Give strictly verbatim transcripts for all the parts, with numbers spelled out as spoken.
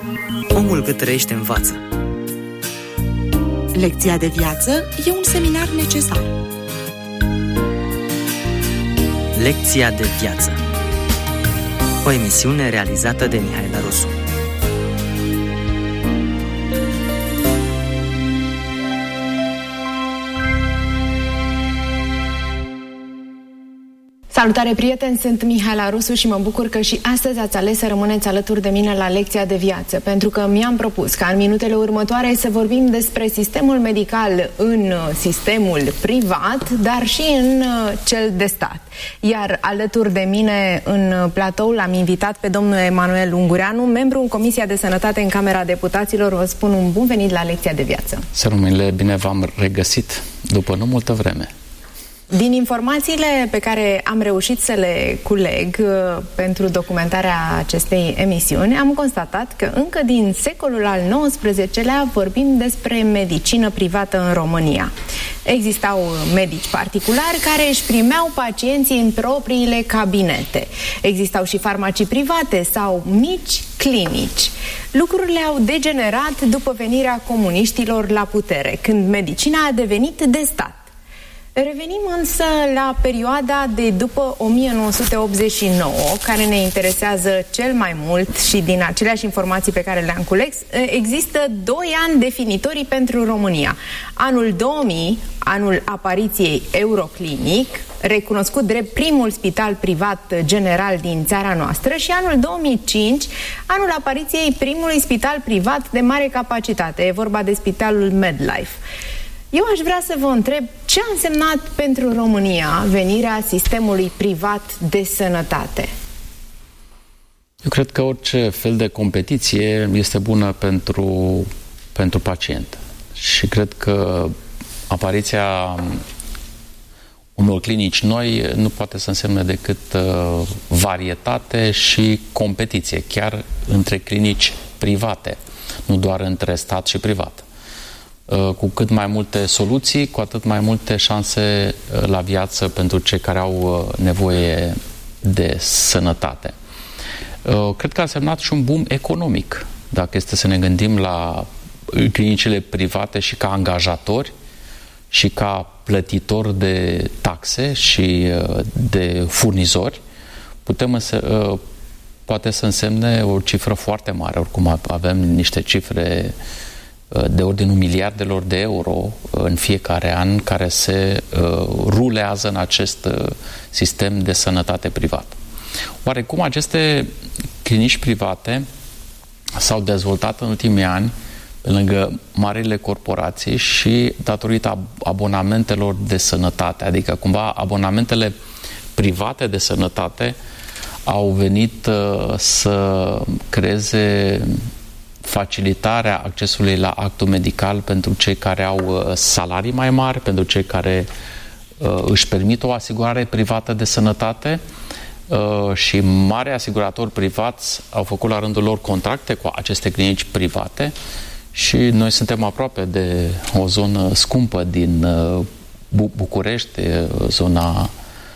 Omul cât trăiește învață. Lecția de viață e un seminar necesar. Lecția de viață. O emisiune realizată de Mihaela Rusu. Salutare, prieteni! Sunt Mihaela Rusu și mă bucur că și astăzi ați ales să rămâneți alături de mine la lecția de viață, pentru că mi-am propus ca în minutele următoare să vorbim despre sistemul medical în sistemul privat, dar și în cel de stat. Iar alături de mine în platou l-am invitat pe domnul Emanuel Ungureanu, membru în Comisia de Sănătate în Camera Deputaților. Vă spun un bun venit la lecția de viață. Să rămâne, bine v-am regăsit după nu multă vreme. Din informațiile pe care am reușit să le culeg uh, pentru documentarea acestei emisiuni, am constatat că încă din secolul al nouăsprezecelea vorbim despre medicină privată în România. Existau medici particulari care își primeau pacienții în propriile cabinete. Existau și farmacii private sau mici clinici. Lucrurile au degenerat după venirea comuniștilor la putere, când medicina a devenit de stat. Revenim însă la perioada de după o mie nouă sute optzeci și nouă, care ne interesează cel mai mult și din aceleași informații pe care le-am cules, există doi ani definitorii pentru România. Anul două mii, anul apariției Euroclinic, recunoscut drept primul spital privat general din țara noastră, și anul două mii cinci, anul apariției primului spital privat de mare capacitate. E vorba de spitalul MedLife. Eu aș vrea să vă întreb ce a însemnat pentru România venirea sistemului privat de sănătate. Eu cred că orice fel de competiție este bună pentru, pentru pacient. Și cred că apariția unor clinici noi nu poate să însemne decât uh, varietate și competiție, chiar între clinici private, nu doar între stat și privat. Cu cât mai multe soluții, cu atât mai multe șanse la viață pentru cei care au nevoie de sănătate. Cred că a însemnat și un boom economic, dacă este să ne gândim la clinicile private și ca angajatori și ca plătitori de taxe și de furnizori. Putem însă, poate să însemne o cifră foarte mare, oricum avem niște cifre de ordinul miliardelor de euro în fiecare an care se uh, rulează în acest uh, sistem de sănătate privat. Oare cum aceste clinici private s-au dezvoltat în ultimii ani pe lângă marile corporații și datorită abonamentelor de sănătate, adică cumva abonamentele private de sănătate au venit uh, să creeze facilitarea accesului la actul medical pentru cei care au salarii mai mari, pentru cei care uh, își permit o asigurare privată de sănătate uh, și mari asiguratori privați au făcut la rândul lor contracte cu aceste clinici private și noi suntem aproape de o zonă scumpă din uh, București, zona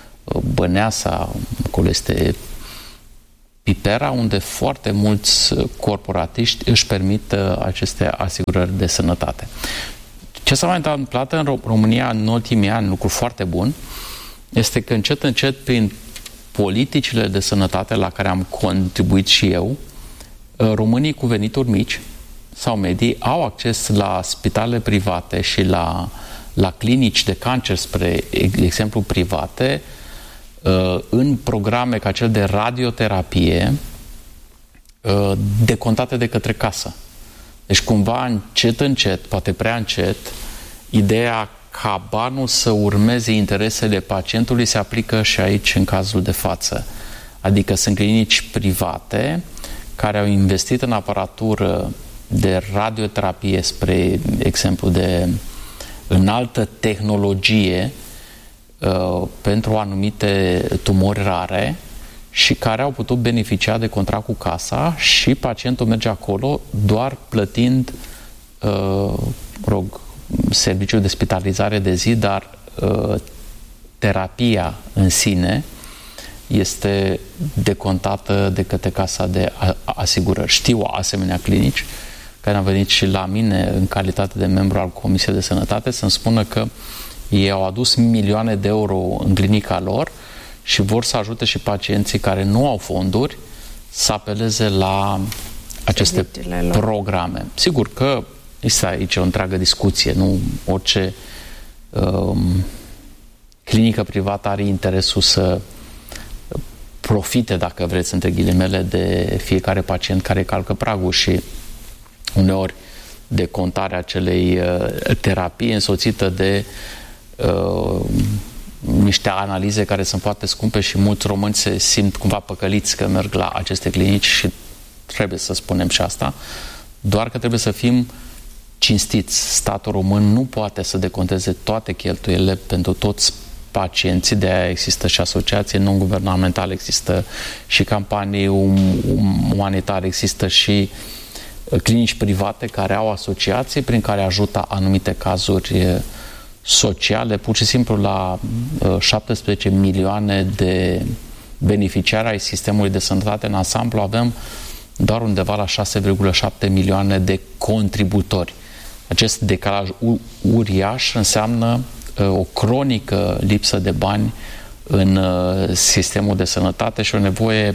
Băneasa, acolo este Pipera, unde foarte mulți corporatiști își permit aceste asigurări de sănătate. Ce s-a mai întâmplat în România în ultimii ani, lucru foarte bun, este că încet, încet, prin politicile de sănătate la care am contribuit și eu, românii cu venituri mici sau medii au acces la spitale private și la, la clinici de cancer, spre exemplu private, în programe ca cel de radioterapie decontate de către casă. Deci cumva încet, încet, poate prea încet, ideea ca banul să urmeze interesele pacientului se aplică și aici în cazul de față. Adică sunt clinici private care au investit în aparatură de radioterapie, spre exemplu de înaltă tehnologie, Uh, pentru anumite tumori rare și care au putut beneficia de contract cu casa și pacientul merge acolo doar plătind uh, rog, serviciul de spitalizare de zi, dar uh, terapia în sine este decontată de către Casa de Asigurări. Știu asemenea clinici care au venit și la mine în calitate de membru al Comisiei de Sănătate să-mi spună că ei au adus milioane de euro în clinica lor și vor să ajute și pacienții care nu au fonduri să apeleze la aceste programe. Sigur că este aici o întreagă discuție, nu orice um, clinică privată are interesul să profite, dacă vreți, între ghilimele, de fiecare pacient care calcă pragul și uneori de contarea acelei uh, terapii însoțită de uh, niște analize care sunt foarte scumpe și mulți români se simt cumva păcăliți că merg la aceste clinici și trebuie să spunem și asta, doar că trebuie să fim cinstiți. Statul român nu poate să deconteze toate cheltuielile pentru toți pacienții, de aia există și asociații non-guvernamentale, există și campanii um, umanitare, există și clinici private care au asociații prin care ajută anumite cazuri sociale. Pur și simplu la uh, șaptesprezece milioane de beneficiari ai sistemului de sănătate în ansamblu avem doar undeva la șase virgulă șapte milioane de contributori. Acest decalaj u- uriaș înseamnă uh, o cronică lipsă de bani în uh, sistemul de sănătate și o nevoie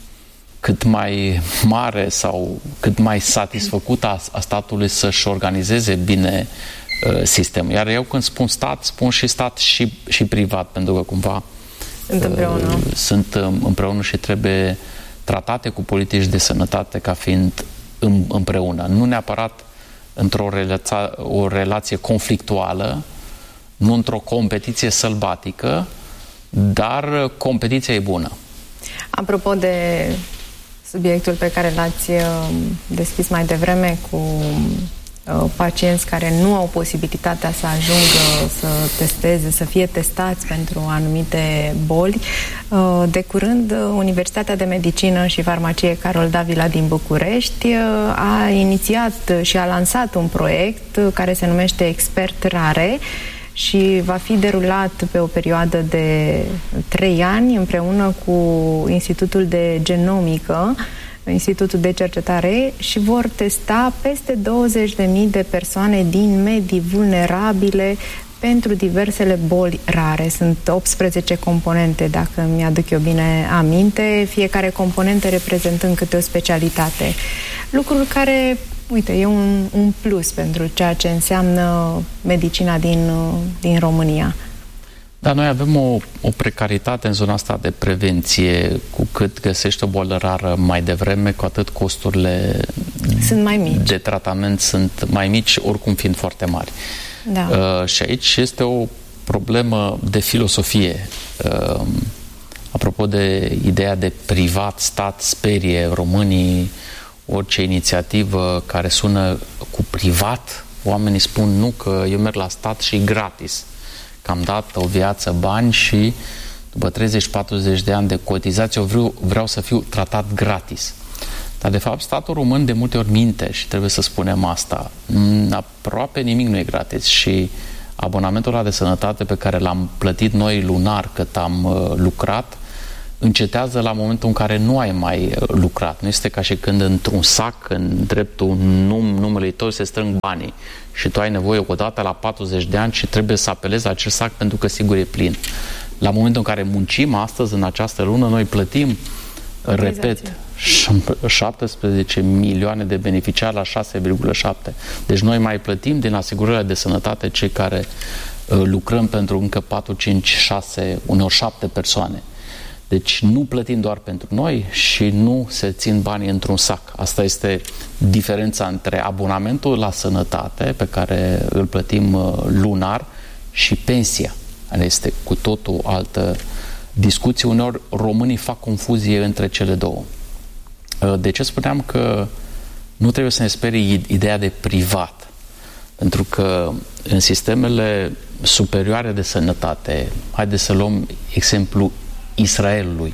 cât mai mare sau cât mai satisfăcută a, a statului să-și organizeze bine uh, sistemul. Iar eu când spun stat, spun și stat și, și privat, pentru că cumva sunt împreună. Uh, sunt împreună și trebuie tratate cu politici de sănătate ca fiind în, împreună. Nu neapărat într-o relația, o relație conflictuală, nu într-o competiție sălbatică, dar competiția e bună. Apropo de subiectul pe care l-ați deschis mai devreme cu pacienți care nu au posibilitatea să ajungă să testeze, să fie testați pentru anumite boli. De curând, Universitatea de Medicină și Farmacie Carol Davila din București a inițiat și a lansat un proiect care se numește Expert Rare și va fi derulat pe o perioadă de trei ani împreună cu Institutul de Genomică, Institutul de Cercetare, și vor testa peste douăzeci de mii de persoane din medii vulnerabile pentru diversele boli rare. Sunt optsprezece componente, dacă mi-aduc eu bine aminte, fiecare componentă reprezentând câte o specialitate. Lucrul care, uite, e un, un plus pentru ceea ce înseamnă medicina din, din România. Da, noi avem o, o precaritate în zona asta de prevenție. Cu cât găsești o boală rară mai devreme, cu atât costurile sunt mai mici. De tratament sunt mai mici, oricum fiind foarte mari. Da. Uh, și aici este o problemă de filosofie. Uh, apropo de ideea de privat, stat sperie românii, orice inițiativă care sună cu privat, oamenii spun nu, că eu merg la stat și gratis. Că am dat o viață, bani și după treizeci patruzeci de ani de cotizație eu vreau, vreau să fiu tratat gratis. Dar de fapt statul român de multe ori minte și trebuie să spunem asta. Aproape nimic nu e gratis și abonamentul ăla de sănătate pe care l-am plătit noi lunar cât am uh, lucrat încetează la momentul în care nu ai mai lucrat. Nu este ca și când într-un sac, în dreptul num, numelui tău, se strâng banii și tu ai nevoie odată la patruzeci de ani și trebuie să apelezi la acel sac pentru că sigur e plin. La momentul în care muncim astăzi, în această lună, noi plătim, repet, șaptesprezece milioane de beneficiari la șase virgulă șapte. Deci noi mai plătim din asigurările de sănătate cei care uh, lucrăm pentru încă patru, cinci, șase, uneori șapte persoane. Deci nu plătim doar pentru noi și nu se țin banii într-un sac. Asta este diferența între abonamentul la sănătate, pe care îl plătim uh, lunar, și pensia. Este cu totul altă discuție. Uneori românii fac confuzie între cele două. Uh, de ce spuneam că nu trebuie să ne sperie ideea de privat? Pentru că în sistemele superioare de sănătate, haideți să luăm exemplu Israelului.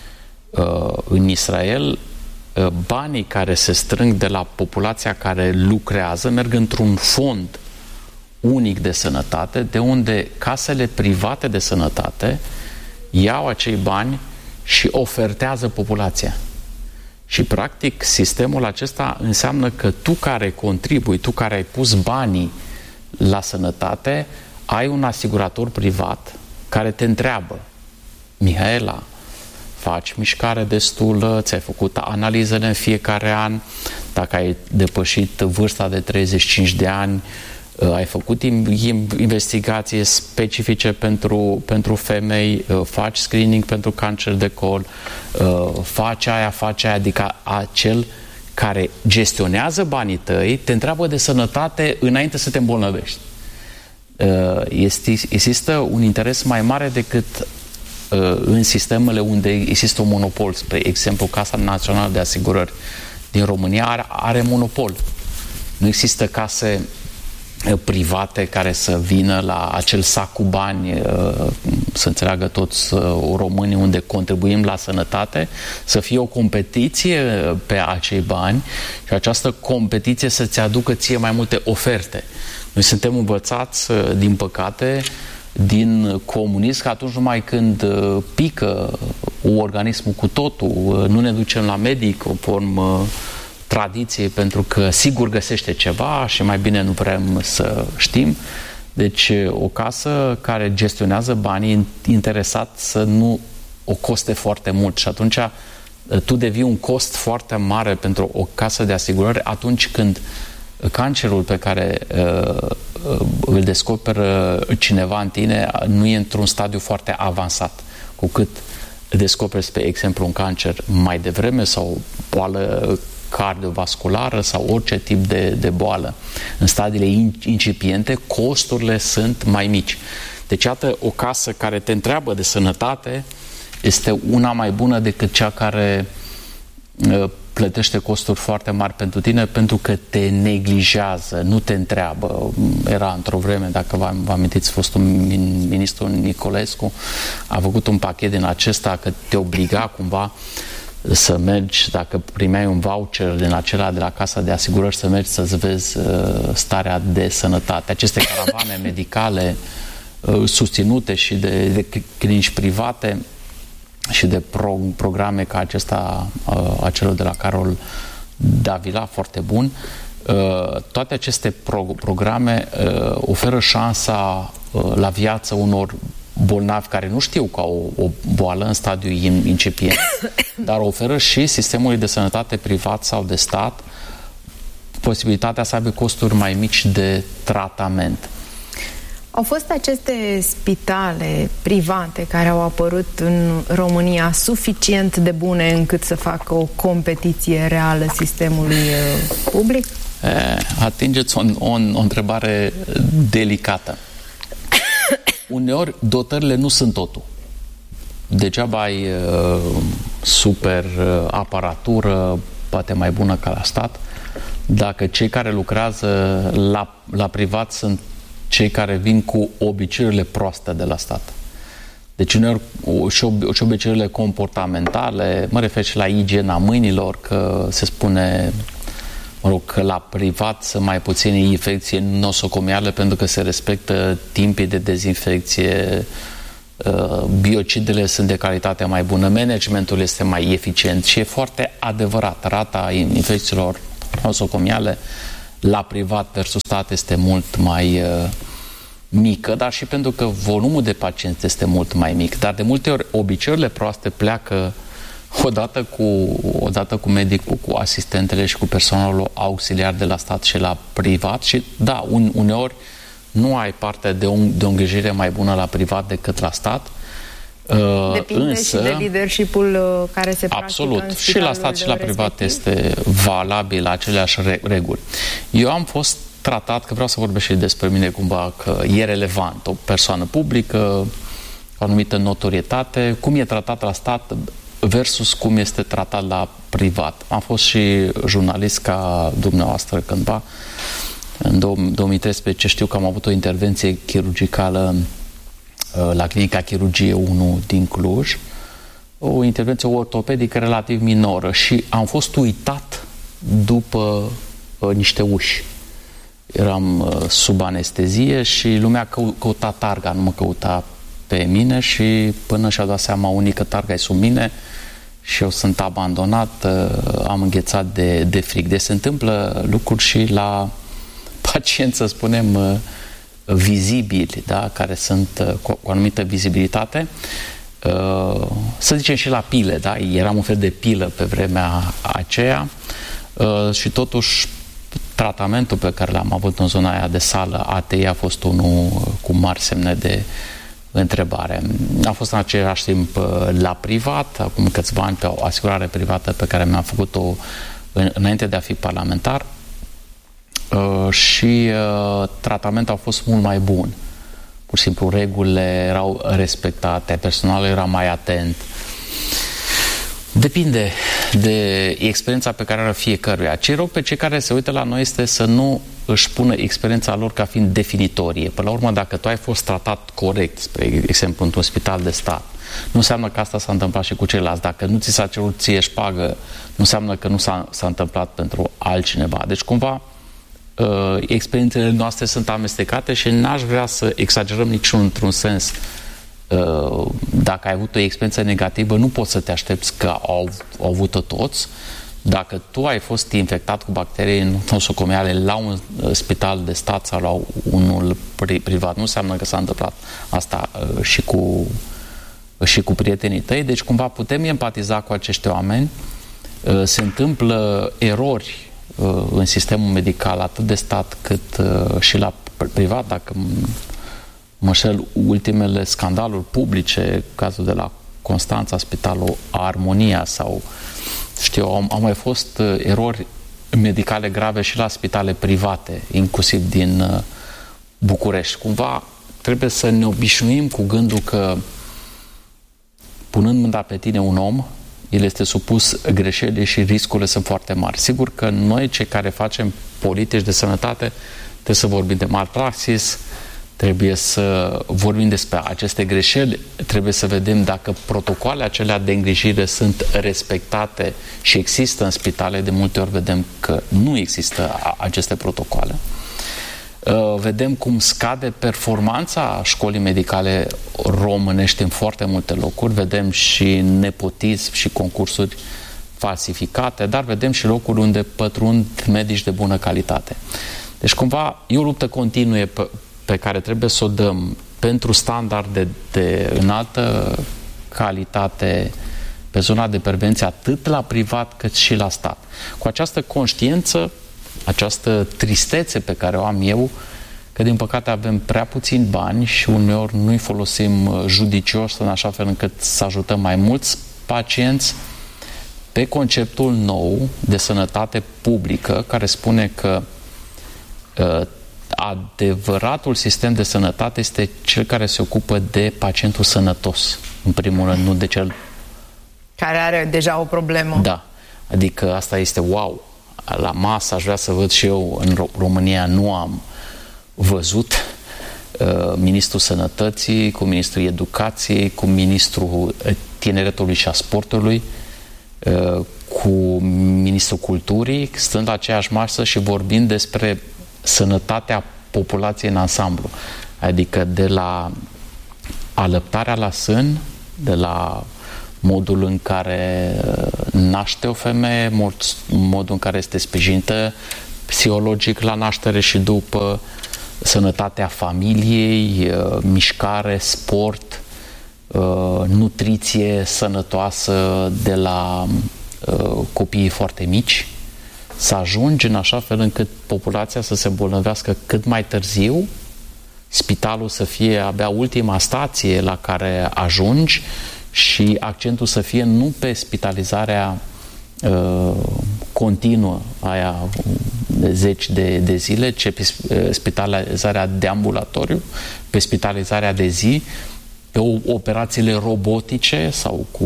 Uh, în Israel, uh, banii care se strâng de la populația care lucrează merg într-un fond unic de sănătate, de unde casele private de sănătate iau acei bani și ofertează populația. Și practic sistemul acesta înseamnă că tu care contribui, tu care ai pus banii la sănătate, ai un asigurator privat care te întreabă: Mihaela, faci mișcare destulă, ți-ai făcut analizele în fiecare an, dacă ai depășit vârsta de treizeci și cinci de ani, ai făcut investigații specifice pentru, pentru femei, faci screening pentru cancer de col, faci aia, faci aia, adică acel care gestionează banii tăi te întreabă de sănătate înainte să te îmbolnăvești. Este, există un interes mai mare decât în sistemele unde există un monopol. Spre exemplu, Casa Națională de Asigurări din România are, are monopol. Nu există case private care să vină la acel sac cu bani, să înțeleagă toți românii, unde contribuim la sănătate, să fie o competiție pe acei bani și această competiție să-ți aducă ție mai multe oferte. Noi suntem învățați, din păcate, din comunism, că atunci numai când pică organismul cu totul, nu ne ducem la medic conform tradiție, pentru că sigur găsește ceva și mai bine nu vrem să știm. Deci o casă care gestionează banii interesat să nu o coste foarte mult și atunci tu devii un cost foarte mare pentru o casă de asigurări atunci când cancerul pe care uh, îl descoperă cineva în tine nu e într-un stadiu foarte avansat. Cu cât descoperi, spre exemplu, un cancer mai devreme sau boală cardiovasculară sau orice tip de, de boală în stadiile incipiente, costurile sunt mai mici. Deci, iată, o casă care te întreabă de sănătate este una mai bună decât cea care uh, plătește costuri foarte mari pentru tine pentru că te neglijează, nu te întreabă. Era într-o vreme, dacă vă, vă amintiți, fostul ministru Nicolescu a făcut un pachet din acesta că te obliga cumva să mergi, dacă primeai un voucher din acela de la Casa de Asigurări, să mergi să-ți vezi uh, starea de sănătate. Aceste caravane medicale uh, susținute și de, de clinici private și de pro, programe ca acesta, uh, acelor de la Carol Davila, foarte bun. Uh, toate aceste pro, programe uh, oferă șansa uh, la viață unor bolnavi care nu știu că au o boală în stadiu incipient, dar oferă și sistemului de sănătate privat sau de stat posibilitatea să aibă costuri mai mici de tratament. Au fost aceste spitale private care au apărut în România suficient de bune încât să facă o competiție reală sistemului public? E, atingeți o, o, o întrebare delicată. Uneori dotările nu sunt totul. Degeaba ai uh, super uh, aparatură, poate mai bună ca la stat, dacă cei care lucrează la, la privat sunt cei care vin cu obiceiurile proaste de la stat. Deci uneori și, ob- și obiceiurile comportamentale, mă refer și la igiena mâinilor, că se spune, mă rog, că la privat sunt mai puține infecții nosocomiale pentru că se respectă timpii de dezinfecție, biocidele sunt de calitate mai bună, managementul este mai eficient și e foarte adevărat. Rata infecțiilor nosocomiale la privat versus stat este mult mai uh, mică, dar și pentru că volumul de pacienți este mult mai mic. Dar de multe ori obiceiurile proaste pleacă odată cu, odată cu medicul, cu asistentele și cu personalul auxiliar de la stat și la privat și da, un, uneori nu ai parte de o, de o îngrijire mai bună la privat decât la stat. Depinde însă, și de leadership-ul care se practică absolut, în și la stat și la privat este valabil aceleași reguli. Eu am fost tratat, că vreau să vorbesc și despre mine cumva, că e relevant, o persoană publică, o anumită notorietate, cum e tratat la stat versus cum este tratat la privat. Am fost și jurnalist ca dumneavoastră cândva. În două mii treisprezece știu că am avut o intervenție chirurgicală la Clinica Chirurgie unu din Cluj, o intervenție ortopedică relativ minoră și am fost uitat după uh, niște uși. Eram uh, sub anestezie și lumea cău- căuta targa, nu mă căuta pe mine și până și-au dat seama unii că targa e sub mine și eu sunt abandonat, am înghețat de, de frig. Deci se întâmplă lucruri și la pacienți, să spunem, vizibili, da? Care sunt cu, cu o anumită vizibilitate. Să zicem și la pile, da? Eram un fel de pilă pe vremea aceea și totuși tratamentul pe care l-am avut în zona aia de sală A T I a fost unul cu mari semne de întrebare. A fost în același timp la privat, acum câțiva ani pe o asigurare privată pe care mi-am făcut-o înainte de a fi parlamentar și tratamentul a fost mult mai bun. Pur și simplu regulile erau respectate, personalul era mai atent. Depinde de experiența pe care are fiecăruia. Ce rog pe cei care se uită la noi este să nu își pună experiența lor ca fiind definitorie. Până la urmă, dacă tu ai fost tratat corect, spre exemplu, într-un spital de stat, nu înseamnă că asta s-a întâmplat și cu ceilalți. Dacă nu ți s-a cerut ție șpagă, nu înseamnă că nu s-a, s-a întâmplat pentru altcineva. Deci, cumva, uh, experiențele noastre sunt amestecate și n-aș vrea să exagerăm niciun într-un sens. Dacă ai avut o experiență negativă, nu poți să te aștepți că au, au avut-o toți. Dacă tu ai fost infectat cu bacterii în nosocomiale la un spital de stat sau la unul privat, nu înseamnă că s-a întâmplat asta și cu, și cu prietenii tăi. Deci cumva putem empatiza cu acești oameni. Se întâmplă erori în sistemul medical atât de stat cât și la privat, dacă mă șel, ultimele scandaluri publice, cazul de la Constanța, Spitalul Armonia sau știu, au, au mai fost uh, erori medicale grave și la spitale private, inclusiv din uh, București. Cumva trebuie să ne obișnuim cu gândul că punând mâna pe tine un om, el este supus greșelii și riscurile sunt foarte mari. Sigur că noi, cei care facem politici de sănătate, trebuie să vorbim de malpraxis, trebuie să vorbim despre aceste greșeli, trebuie să vedem dacă protocoalele acelea de îngrijire sunt respectate și există în spitale. De multe ori vedem că nu există aceste protocoale. Vedem cum scade performanța școlii medicale românești în foarte multe locuri, vedem și nepotism și concursuri falsificate, dar vedem și locuri unde pătrund medici de bună calitate. Deci cumva e o luptă continuă pe, pe care trebuie să o dăm pentru standarde de înaltă calitate pe zona de prevenție atât la privat cât și la stat. Cu această conștiință, această tristețe pe care o am eu, că din păcate avem prea puțini bani și uneori nu-i folosim judicios în așa fel încât să ajutăm mai mulți pacienți pe conceptul nou de sănătate publică, care spune că uh, adevăratul sistem de sănătate este cel care se ocupă de pacientul sănătos, în primul rând, nu de cel care are deja o problemă. Da, adică asta este wow. La masă aș vrea să văd și eu, în România nu am văzut uh, Ministrul Sănătății cu Ministrul Educației, cu Ministrul Tineretului și a Sportului, uh, cu Ministrul Culturii, stând la aceeași masă și vorbind despre sănătatea populației în ansamblu. Adică de la alăptarea la sân, de la modul în care naște o femeie, modul în care este sprijinită psihologic la naștere și după, sănătatea familiei, mișcare, sport, nutriție sănătoasă de la copiii foarte mici, să ajungi în așa fel încât populația să se îmbolnăvească cât mai târziu, spitalul să fie abia ultima stație la care ajungi și accentul să fie nu pe spitalizarea uh, continuă, aia de zeci de, de zile, ci pe spitalizarea de ambulatoriu, pe spitalizarea de zi, pe operațiile robotice sau cu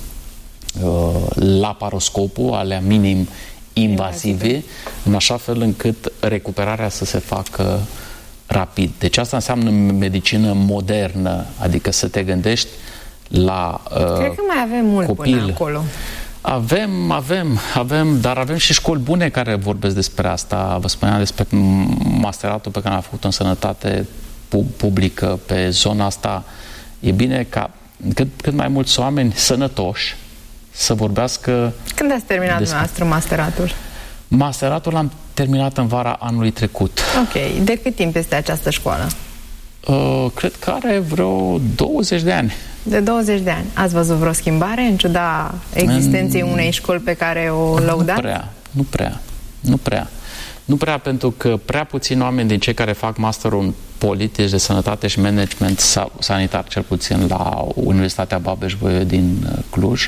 uh, laparoscopul, alea minim invazive, în așa fel încât recuperarea să se facă rapid. Deci asta înseamnă medicină modernă, adică să te gândești la uh, Cred că mai avem mult copil. Până acolo. Avem, avem, avem, dar avem și școli bune care vorbesc despre asta. Vă spuneam despre masteratul pe care l-am făcut în sănătate publică pe zona asta E bine ca cât, cât mai mulți oameni sănătoși să vorbească... Când ați terminat despre... dumneavoastră masteratul? Masteratul l-am terminat în vara anului trecut. Ok. De cât timp este această școală? Uh, cred că are vreo douăzeci de ani. De douăzeci de ani. Ați văzut vreo schimbare în ciuda existenței în... unei școli pe care o lăudați? Nu prea, nu prea, nu prea. Nu prea, pentru că prea puțini oameni din cei care fac masterul în politici de sănătate și management sanitar, cel puțin la Universitatea Babeș-Bolyai din Cluj,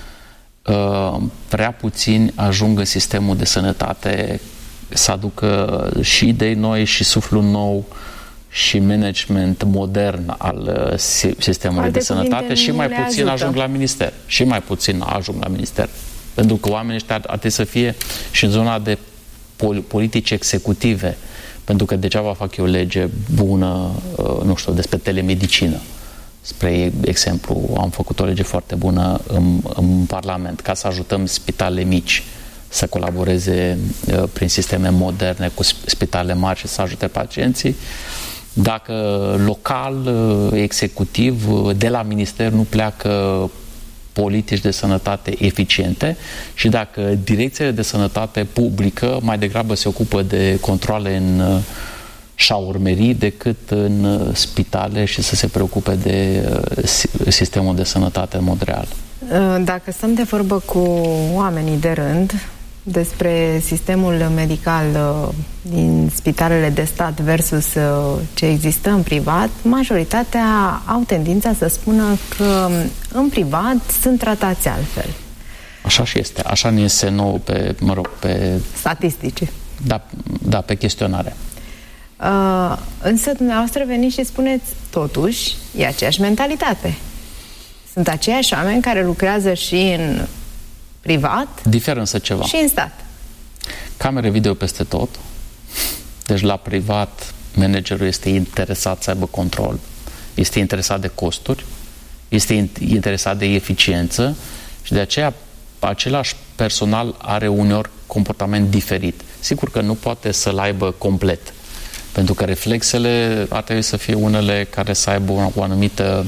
uh, prea puțini ajung în sistemul de sănătate să aducă și idei noi și suflu nou și management modern al sistemului Alte de sănătate și mai puțin ajută. ajung la minister. Și mai puțin ajung la minister. Pentru că oamenii ăștia ar, ar trebui să fie și în zona de politici executive. Pentru că degeaba fac eu lege bună, nu știu, despre telemedicină. Spre exemplu, am făcut o lege foarte bună în, în Parlament ca să ajutăm spitalele mici să colaboreze uh, prin sisteme moderne cu spitale mari și să ajute pacienții. Dacă local, uh, executiv, uh, de la minister nu pleacă politici de sănătate eficiente și dacă direcțiile de sănătate publică mai degrabă se ocupă de controale în uh, șaurmerii decât în uh, spitale și să se preocupe de uh, sistemul de sănătate în mod real. Dacă stăm de vorbă cu oamenii de rând despre sistemul medical din spitalele de stat versus ce există în privat, majoritatea au tendința să spună că în privat sunt tratați altfel. Așa și este. Așa ne iese nou pe, mă rog, pe... statistici. Da, da, pe chestionare. Uh, însă dumneavoastră veniți și spuneți, totuși, e aceeași mentalitate. Sunt aceiași oameni care lucrează și în privat. Diferă însă ceva. Și în stat. Camere video peste tot. Deci la privat managerul este interesat să aibă control, este interesat de costuri, este interesat de eficiență și de aceea același personal are uneori comportament diferit. Sigur că nu poate să-l aibă complet, pentru că reflexele ar trebui să fie unele care să aibă o, o anumită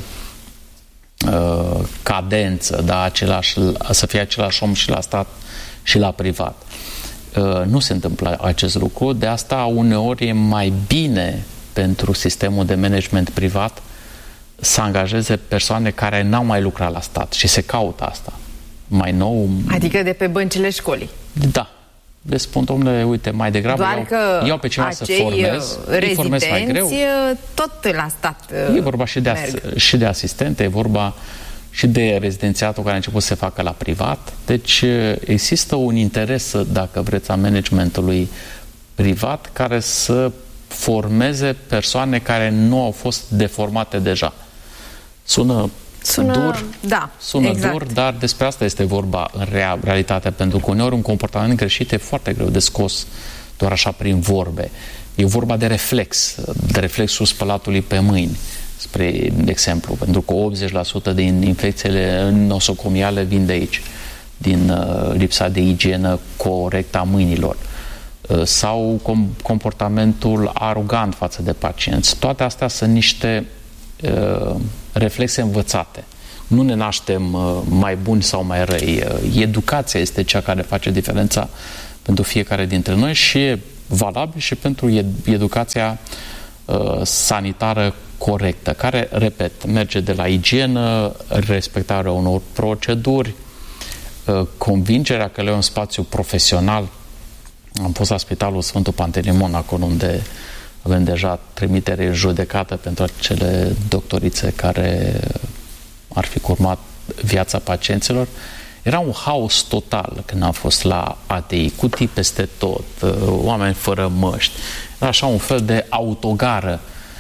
uh, cadență, da? același, să fie același om și la stat și la privat. Uh, nu se întâmplă acest lucru, de asta uneori e mai bine pentru sistemul de management privat să angajeze persoane care n-au mai lucrat la stat și se caută asta. Mai nou... Adică de pe băncile școlii. Da. Le spun, domnule, uite, mai degrabă Doar iau, că iau pe cineva să formez, îi formez mai greu. Tot la stat E vorba și de, as, și de asistente, e vorba și de rezidențiatul care a început să se facă la privat. Deci există un interes, dacă vreți, a managementului privat care să formeze persoane care nu au fost deformate deja. Sună Sună dur, da, sună exact. dur, dar despre asta este vorba în rea, realitate, pentru că uneori un comportament greșit e foarte greu de scos doar așa prin vorbe. E vorba de reflex, de reflexul spălatului pe mâini, spre exemplu, pentru că optzeci la sută din infecțiile nosocomiale vin de aici, din uh, lipsa de igienă corectă a mâinilor uh, sau com- comportamentul arogant față de pacienți. Toate astea sunt niște uh, reflexe învățate. Nu ne naștem uh, mai buni sau mai răi. Uh, educația este cea care face diferența pentru fiecare dintre noi și e valabil și pentru ed- educația uh, sanitară corectă, care, repet, merge de la igienă, respectarea unor proceduri, uh, convingerea că le e un spațiu profesional. Am fost la Spitalul Sfântul Pantelimon, acolo unde avem deja trimitere judecată pentru acele doctorițe care ar fi curmat viața pacienților. Era un haos total când am fost la A T I, cutii peste tot, oameni fără măști. Era așa un fel de autogară.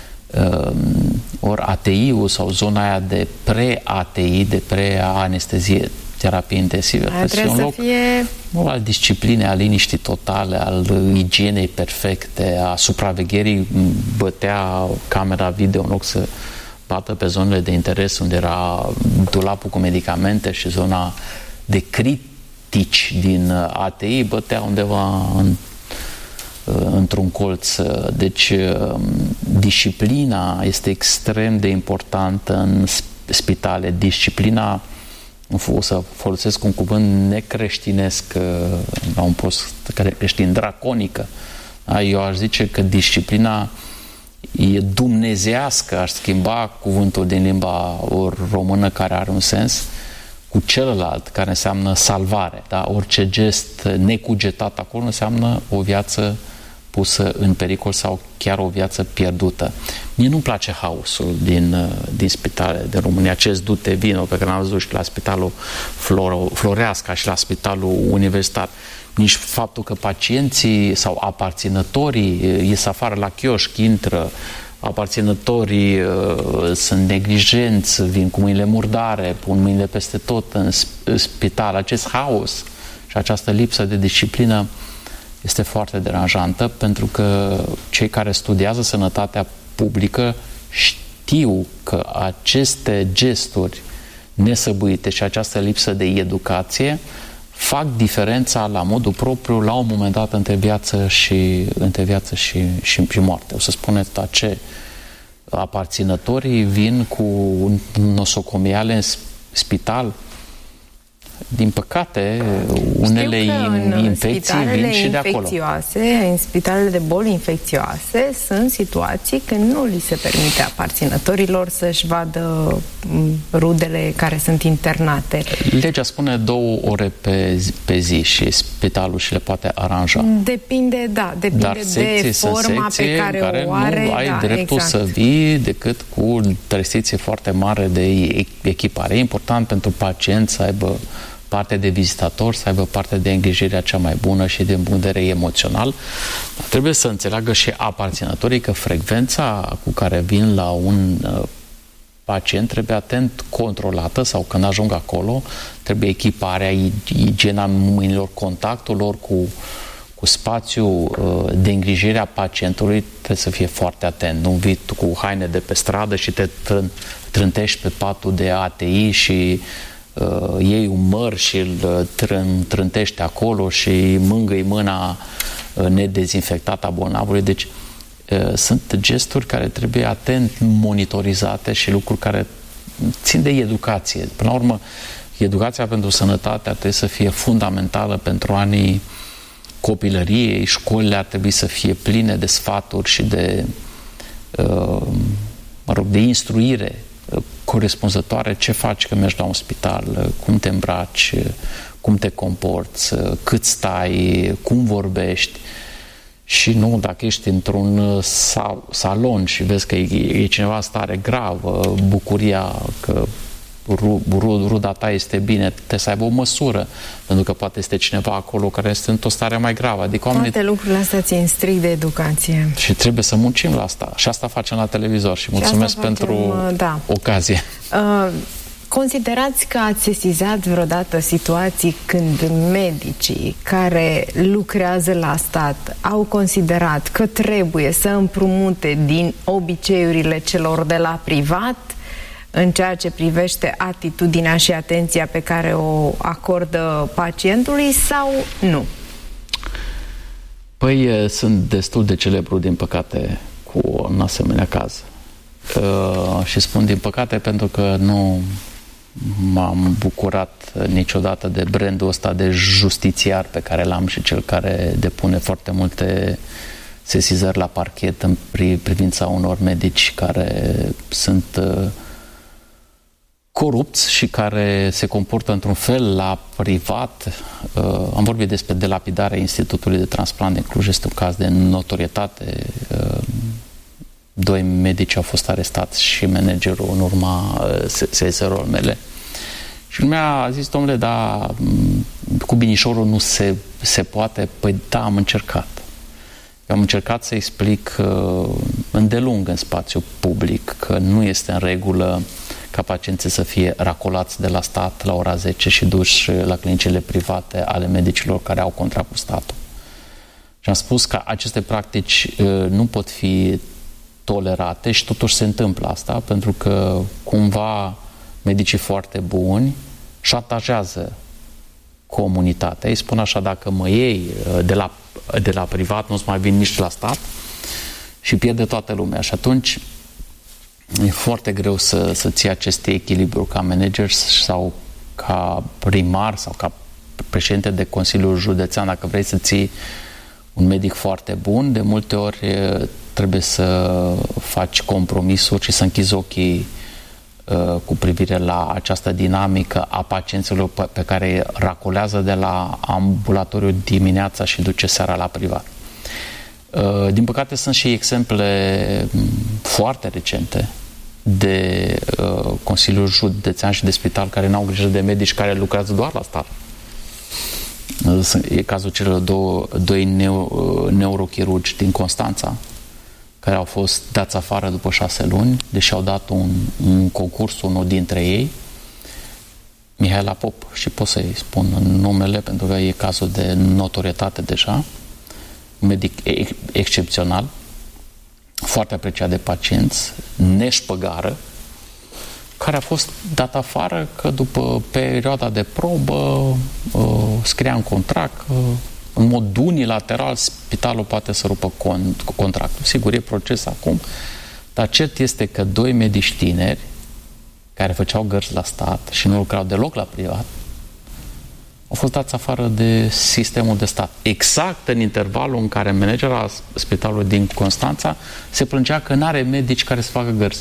Ori A T I-ul sau zona aia de pre-A T I, de pre-anestezie, terapie intensivă. Aia trebuie să fie... al disciplinei, al liniștii totale, al igienei perfecte, a supravegherii. Bătea camera video în loc să bată pe zonele de interes unde era dulapul cu medicamente și zona de critici din A T I bătea undeva în, în într-un colț. Deci disciplina este extrem de importantă în spitale. Disciplina, o să folosesc un cuvânt necreștinesc la un post care creștin, draconică. Eu aș zice că disciplina e dumnezească, aș schimba cuvântul din limba română care are un sens cu celălalt, care înseamnă salvare. Da? Orice gest necugetat acolo înseamnă o viață pusă în pericol sau chiar o viață pierdută. Mie nu-mi place haosul din, din spitale de România, acest du-te vino pe care l-am văzut și la Spitalul Flor- Floreasca și la Spitalul Universitar. Nici faptul că pacienții sau aparținătorii ies afară la chioșc, intră, aparținătorii uh, sunt neglijenți, vin cu mâinile murdare, pun mâinile peste tot în spital. Acest haos și această lipsă de disciplină este foarte deranjantă, pentru că cei care studiază sănătatea publică știu că aceste gesturi nesăbuite și această lipsă de educație fac diferența la modul propriu la un moment dat între viață și, între viață și, și, și moarte. O să spuneți, da, ce aparținătorii vin cu nosocomiale în spital? Din păcate, unele infecții vin și de acolo. În spitalele de boli infecțioase sunt situații când nu li se permite aparținătorilor să-și vadă rudele care sunt internate. Legea spune două ore pe zi, pe zi și spitalul și le poate aranja. Depinde, da, depinde Dar de forma pe care, care o are. Nu ai da, dreptul exact. să vii decât cu restricție foarte mare de echipare. E important pentru pacient să aibă parte de vizitator, să aibă parte de îngrijirea cea mai bună și din punct de vedere emoțional. Trebuie să înțeleagă și aparținătorii că frecvența cu care vin la un uh, pacient trebuie atent controlată, sau când ajung acolo trebuie echiparea, igiena mâinilor, contactul lor cu, cu spațiul uh, de îngrijire a pacientului trebuie să fie foarte atent. Nu vii cu haine de pe stradă și te trântești pe patul de A T I și Uh, iei un măr și îl trân, trântește acolo și mângâi mâna uh, nedezinfectată a bolnavului. Deci uh, sunt gesturi care trebuie atent monitorizate și lucruri care țin de educație. Până la urmă, educația pentru sănătate ar trebui să fie fundamentală pentru anii copilăriei. Școlile ar trebui să fie pline de sfaturi și de, uh, mă rog, de instruire corespunzătoare, ce faci când mergi la un spital, cum te îmbraci, cum te comporți, cât stai, cum vorbești. Și nu, dacă ești într-un salon și vezi că e, e cineva în stare gravă, bucuria că ru, ru, ruda ta este bine, trebuie să aibă o măsură, pentru că poate este cineva acolo care este într-o stare mai gravă. Adică toate oamenii... lucrurile astea țin strict de educație. Și trebuie să muncim la asta. Și asta facem la televizor și mulțumesc și pentru facem, da. ocazie. Uh, considerați că ați sesizat vreodată situații când medicii care lucrează la stat au considerat că trebuie să împrumute din obiceiurile celor de la privat în ceea ce privește atitudinea și atenția pe care o acordă pacientului, sau nu? Păi sunt destul de celebru, din păcate, cu un asemenea caz. Uh, și spun din păcate pentru că nu m-am bucurat niciodată de brandul ăsta de justițiar pe care l-am și cel care depune foarte multe sesizări la parchet în privința unor medici care sunt uh, corupți și care se comportă într-un fel la privat. Uh, am vorbit despre delapidarea Institutului de Transplant din Cluj, este un caz de notorietate. Uh, doi medici au fost arestați și managerul în urma uh, sesizărilor mele. Și lumea a zis, domnule, da, cu binișorul nu se, se poate. Păi da, am încercat. Eu am încercat să explic uh, îndelung în spațiu public că nu este în regulă ca pacienții să fie racolați de la stat la ora zece și duși la clinicile private ale medicilor care au contract cu statul. Și am spus că aceste practici uh, nu pot fi tolerate și totuși se întâmplă asta, pentru că cumva medicii foarte buni șantajează comunitatea. Îi spun așa, dacă mă iei de la, de la privat, nu-ți mai vin nici la stat și pierde toată lumea. Și atunci e foarte greu să, să ții acest echilibru ca manager sau ca primar sau ca președinte de Consiliul Județean. Dacă vrei să ții un medic foarte bun, de multe ori trebuie să faci compromisuri și să închizi ochii uh, cu privire la această dinamică a pacienților pe, pe care racolează de la ambulatoriu dimineața și duce seara la privat. Uh, din păcate sunt și exemple foarte recente de uh, Consiliul Județean și de spital care n-au grijă de medici care lucrează doar la stat. E cazul celor două, doi neo, neurochirurgi din Constanța care au fost dați afară după șase luni, deși au dat un, un concurs, unul dintre ei, Mihaela Pop, și pot să-i spun numele pentru că e cazul de notorietate deja, un medic excepțional, foarte apreciat de pacienți, neșpăgară, care a fost dat afară că după perioada de probă uh, scria în contract uh, în mod unilateral spitalul poate să rupă con- contractul. Sigur, e proces acum, dar cert este că doi medici tineri care făceau gărzi la stat și nu lucrau deloc la privat au fost dați afară de sistemul de stat. Exact în intervalul în care managerul spitalului din Constanța se plângea că nu are medici care să facă gărzi.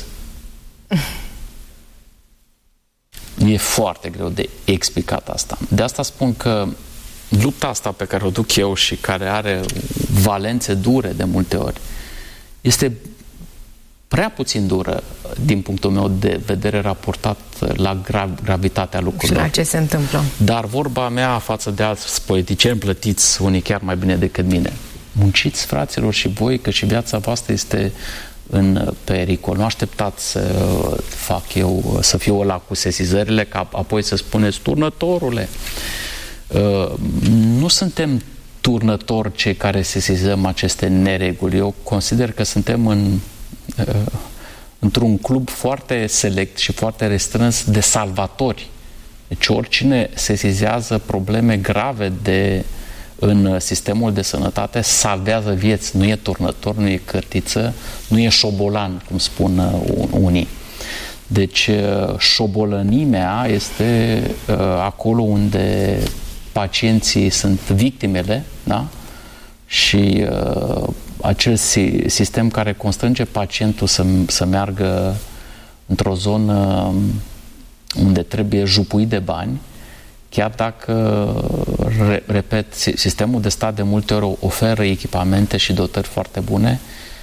E foarte greu de explicat asta. De asta spun că lupta asta pe care o duc eu și care are valențe dure de multe ori este prea puțin dură din punctul meu de vedere raportat la gra- gravitatea lucrurilor. Și la ce se întâmplă. Dar vorba mea față de alți politicieni plătiți, unii chiar mai bine decât mine, munciți, fraților, și voi, că și viața voastră este în pericol. Nu așteptați să fac eu, să fiu ăla cu sesizările, ca apoi să spuneți, turnătorule. Nu suntem turnători cei care sesizăm aceste nereguli. Eu consider că suntem în, într-un club foarte select și foarte restrâns de salvatori. Deci oricine sesizează probleme grave de în sistemul de sănătate salvează vieți, nu e turnător, nu e cârtiță, nu e șobolan, cum spun unii. Deci șobolănimea este uh, acolo unde pacienții sunt victimele, da? Și uh, acel sistem care constrânge pacientul să, să meargă într-o zonă unde trebuie jupuit de bani, chiar dacă, repet, sistemul de stat de multe ori oferă echipamente și dotări foarte bune,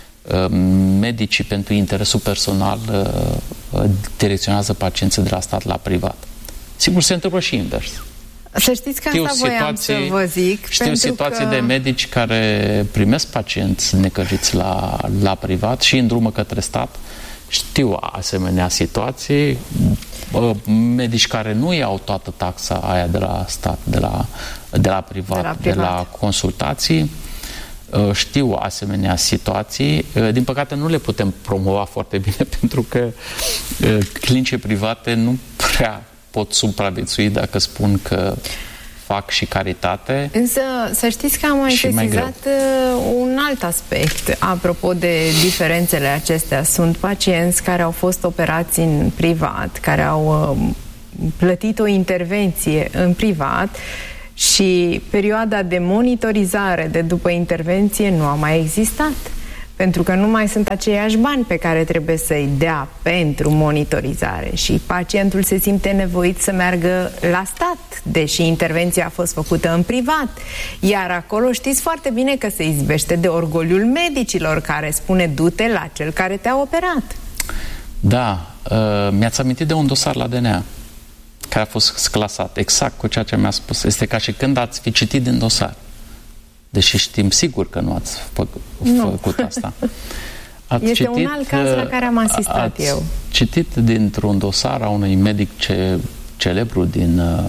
medicii pentru interesul personal direcționează pacienții de la stat la privat. Sigur, se întâmplă și invers. Să știți că știu asta voiam să vă zic. Știu situații că... de medici care primesc pacienți necăjiți la, la privat și îndrumă către stat. Știu asemenea situații, medici care nu iau toată taxa aia de la stat, de la, de la, privat, de la privat, de la consultații. Știu asemenea situații. Din păcate nu le putem promova foarte bine pentru că clinice private nu prea pot supraviețui dacă spun că fac și caritate. Însă să știți că am mai sesizat un alt aspect apropo de diferențele acestea. Sunt pacienți care au fost operați în privat, care au plătit o intervenție în privat și perioada de monitorizare de după intervenție nu a mai existat. Pentru că nu mai sunt aceiași bani pe care trebuie să-i dea pentru monitorizare și pacientul se simte nevoit să meargă la stat, deși intervenția a fost făcută în privat. Iar acolo știți foarte bine că se izbește de orgoliul medicilor care spune du-te la cel care te-a operat. Da, uh, mi-ați amintit de un dosar la D N A care a fost clasat exact cu ceea ce mi-a spus. Este ca și când ați fi citit din dosar. Deși știm sigur că nu ați fă, nu. făcut asta. Ați este citit, un alt caz la care am asistat ați eu. citit dintr-un dosar a unui medic ce, celebru din uh,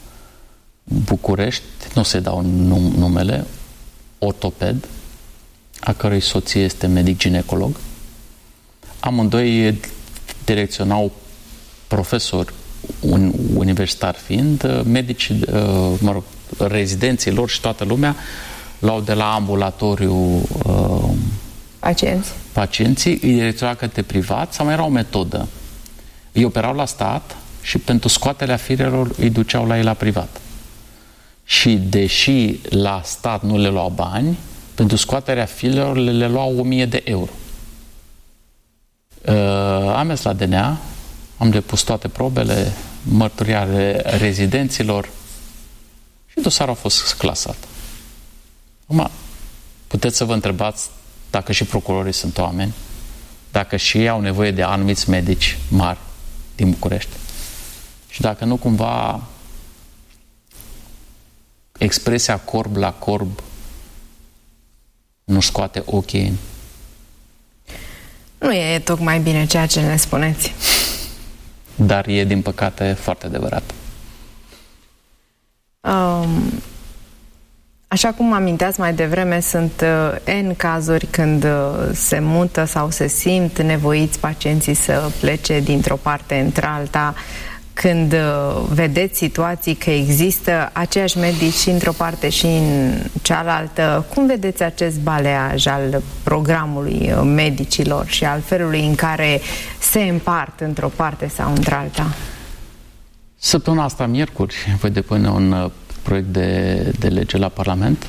București, nu se dau num, numele, ortoped, a cărui soție este medic ginecolog. Amândoi direcționau profesori un universitar fiind, medicii, mă rog, rezidenții lor și toată lumea luau de la ambulatoriu pacienți. pacienții, îi direcționau către privat sau mai era o metodă. Îi operau la stat și pentru scoaterea firelor îi duceau la ei la privat. Și deși la stat nu le luau bani, pentru scoaterea firelor le, le luau o mie de euro. Uh, am mers la D N A, am depus toate probele, mărturia rezidenților și dosarul a fost clasat. Acum, puteți să vă întrebați dacă și procurorii sunt oameni, dacă și ei au nevoie de anumiți medici mari din București și dacă nu cumva expresia corb la corb nu scoate ochii. Nu e tocmai bine ceea ce ne spuneți. Dar e, din păcate, foarte adevărat. Um, așa cum aminteați mai devreme, sunt uh, N cazuri când uh, se mută sau se simt nevoiți pacienții să plece dintr-o parte într-alta, când uh, vedeți situații că există aceiași medici și într-o parte și în cealaltă. Cum vedeți acest baleaj al programului uh, medicilor și al felului în care se împart într-o parte sau într-alta? Săptămâna asta, miercuri, voi depune un uh, proiect de, de lege la Parlament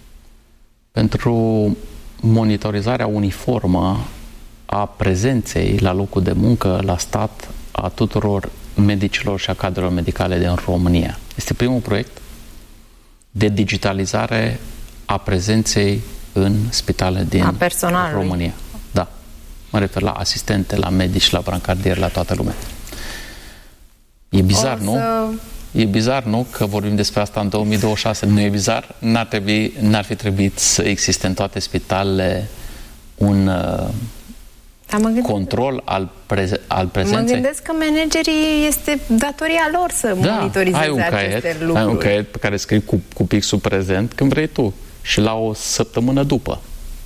pentru monitorizarea uniformă a prezenței la locul de muncă, la stat, a tuturor medicilor și a cadrelor medicale din România. Este primul proiect de digitalizare a prezenței în spitale din România. Da. Mă refer la asistente, la medici, la brancardieri, la toată lumea. E bizar, nu? Să... E bizar, nu? Că vorbim despre asta în două mii douăzeci și șase. Nu e bizar? N-ar, trebui, n-ar fi trebuit să existe în toate spitalele un uh, control al, preze- al prezenței? Mă gândesc că managerii este datoria lor să da, monitorizeze ai un aceste caiet, lucruri. Ai un caiet pe care scrii cu, cu pixul prezent când vrei tu și la o săptămână după.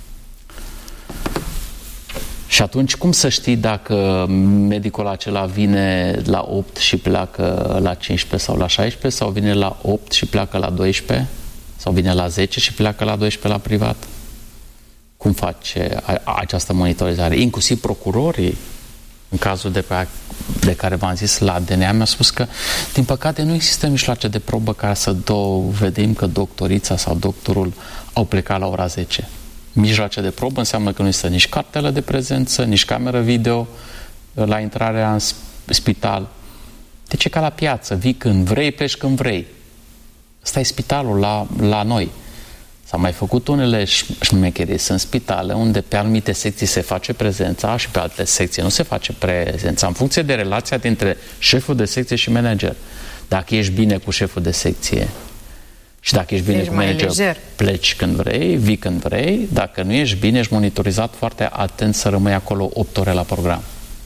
Și atunci cum să știi dacă medicul acela vine la opt și pleacă la cincisprezece sau la șaisprezece sau vine la opt și pleacă la doisprezece sau vine la zece și pleacă la doisprezece la privat? Cum face această monitorizare? Inclusiv procurorii, în cazul de, pe, de care v-am zis la D N A, mi-a spus că, din păcate, nu există mijloace de probă care să dovedim că doctorița sau doctorul au plecat la ora zece. Mijloace de probă înseamnă că nu există nici cartelă de prezență, nici cameră video la intrarea în spital. Deci e ca la piață, vii când vrei, pleci când vrei. Ăsta e spitalul la, la noi. S-au mai făcut unele șmecherii, sunt spitale unde pe anumite secții se face prezența și pe alte secții nu se face prezența, în funcție de relația dintre șeful de secție și manager. Dacă ești bine cu șeful de secție și dacă ești bine ești cu manager, lejer. Pleci când vrei, vii când vrei. Dacă nu ești bine, ești monitorizat foarte atent să rămâi acolo opt ore la program.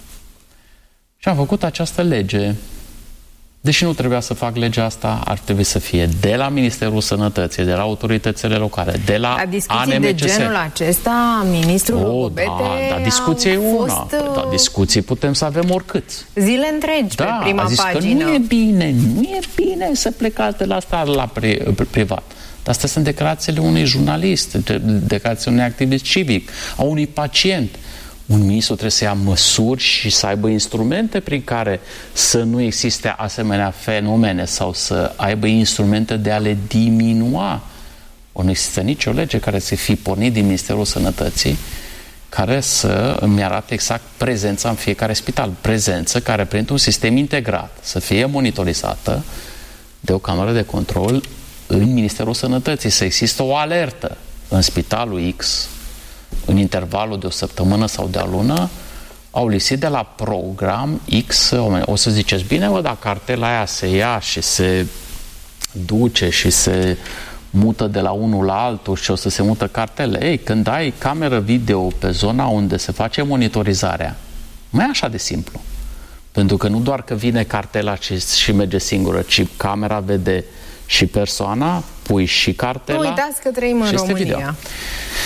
Și am făcut această lege. Deși nu trebuia să fac legea asta, ar trebui să fie de la Ministerul Sănătății, de la autoritățile locale, de la A N M C S. La discuții de genul acesta, ministrul Logobete da, da, discuție e una. Fost, da, discuții putem să avem oricât. Zile întregi da, pe prima a zis pagină. Că nu e bine, nu e bine să plecați de la asta la pri, privat. Dar astea sunt declarațiile unui jurnalist, declarațiile unui activist civic, a unui pacient. Un ministru trebuie să ia măsuri și să aibă instrumente prin care să nu existe asemenea fenomene sau să aibă instrumente de a le diminua. O nu există nicio lege care să fie pornit din Ministerul Sănătății care să îmi arate exact prezența în fiecare spital. Prezență care, printr-un sistem integrat, să fie monitorizată de o cameră de control în Ministerul Sănătății. Să există o alertă în spitalul X, în intervalul de o săptămână sau de o lună, au lipsit de la program X oameni. O să ziceți, bine, mă, dar cartela aia se ia și se duce și se mută de la unul la altul și o să se mută cartele. Ei, când ai cameră video pe zona unde se face monitorizarea, nu e așa de simplu. Pentru că nu doar că vine cartela și, și merge singură, ci camera vede și persoana, pui și cartela. Nu uitați că trăim în România. Video.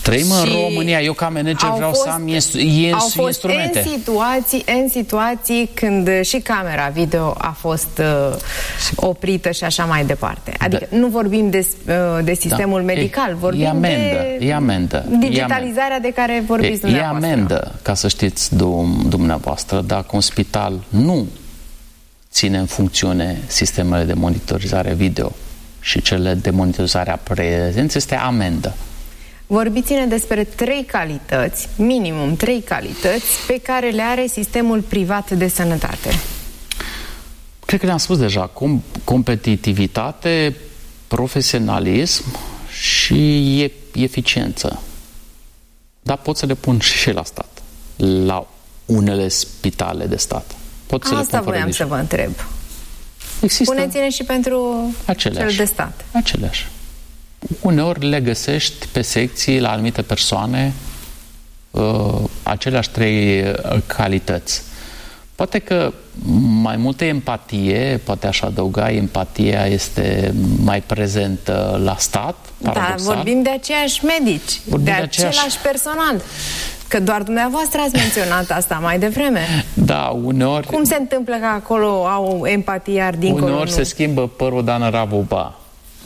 Trăim în România, eu ca manager vreau fost, să am instru au fost instrumente. În situații, în situații când și camera video a fost uh, oprită și așa mai departe. Adică da. nu vorbim de, uh, de sistemul da. medical, e, vorbim e amendă, de e amendă, digitalizarea e de care vorbiți e, dumneavoastră. E amendă, ca să știți dumneavoastră, dacă un spital nu ține în funcțiune sistemele de monitorizare video și cele de monitorizare a prezenței, este amendă. Vorbiți-ne despre trei calități, minimum trei calități, pe care le are sistemul privat de sănătate. Cred că le-am spus deja. Com competitivitate, profesionalism și e eficiență. Dar pot să le pun și la stat, la unele spitale de stat. Pot să Asta le pun voiam să vă întreb. Puneți-ne și pentru aceleași, cel de stat. Aceleași. Uneori le găsești pe secții la anumite persoane uh, aceleași trei calități. Poate că mai multă empatie, poate aș adăuga, empatia este mai prezentă la stat, paradoxal. Da, vorbim de aceiași medici, vorbim de, de același aceeași... personal. Că doar dumneavoastră ați menționat asta mai devreme. Da, uneori... Cum se întâmplă că acolo au empatie, iar dincolo uneori nu? se schimbă părul, dar în ravoba.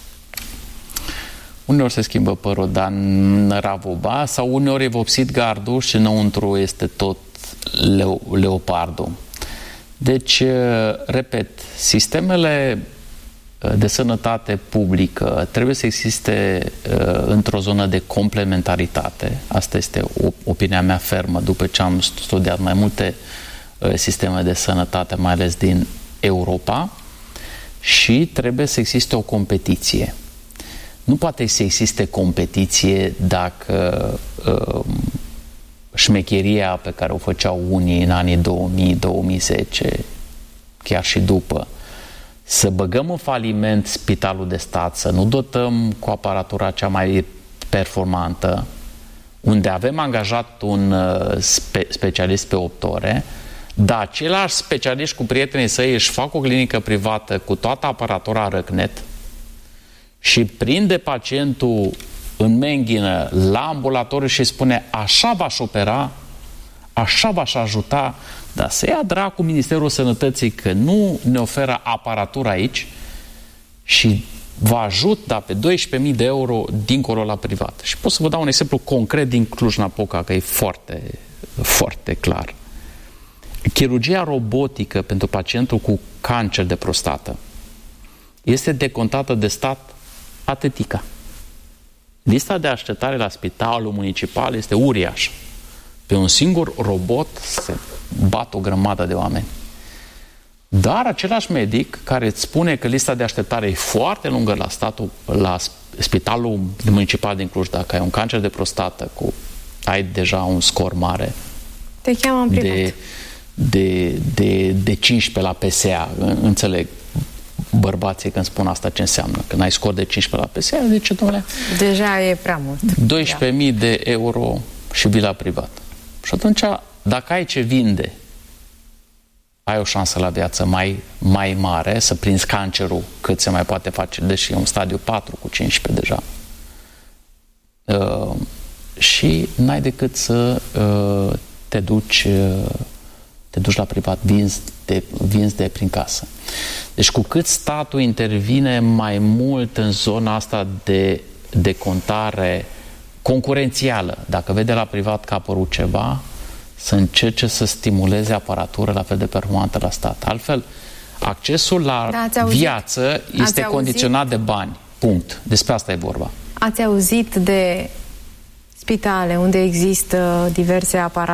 Uneori se schimbă părul, dar în ravoba, sau uneori e vopsit gardul și înăuntru este tot leo leopardul. Deci, repet, sistemele de sănătate publică trebuie să existe uh, într-o zonă de complementaritate. Asta este opinia mea fermă după ce am studiat mai multe uh, sisteme de sănătate, mai ales din Europa, și trebuie să existe o competiție. Nu poate să existe competiție dacă uh, șmecheria pe care o făceau unii în anii două mii două mii zece, chiar și după, să băgăm în faliment spitalul de stat, să nu dotăm cu aparatura cea mai performantă, unde avem angajat un spe specialist pe opt ore, dar același specialist cu prietenii săi își fac o clinică privată cu toată aparatura răcnet și prinde pacientul în menghină la ambulatoriu și spune: așa v-aș opera, așa v-aș ajuta, dar să ia dracu Ministerul Sănătății că nu ne oferă aparatură aici și vă ajut, da, pe doisprezece mii de euro dincolo la privat. Și pot să vă dau un exemplu concret din Cluj-Napoca, că e foarte, foarte clar. Chirurgia robotică pentru pacientul cu cancer de prostată este decontată de stat atetica. Lista de așteptare la spitalul municipal este uriașă. Pe un singur robot se bat o grămadă de oameni. Dar același medic care îți spune că lista de așteptare e foarte lungă la statul, la spitalul municipal din Cluj, dacă ai un cancer de prostată, cu, ai deja un scor mare, te cheamă în privat. De, de, de, de cincisprezece la P S A, înțeleg bărbații când spun asta ce înseamnă. Când ai scor de cincisprezece la P S A, zice, domnule, deja e prea mult. doisprezece mii de euro și vii la privat. Și atunci, dacă ai ce vinde, ai o șansă la viață mai, mai mare să prinzi cancerul cât se mai poate face, deși e un stadiu patru cu cincisprezece deja. Uh, și n-ai decât să uh, te duci uh, te duci la privat, vinzi de, vinzi de prin casă. Deci cu cât statul intervine mai mult în zona asta de, de contare concurențială, dacă vede la privat că a apărut ceva, să încerce să stimuleze aparatură la fel de performantă la stat. Altfel, accesul la da, viață este ați condiționat auzit? de bani. Punct. Despre asta e vorba. Ați auzit de spitale unde există diverse aparate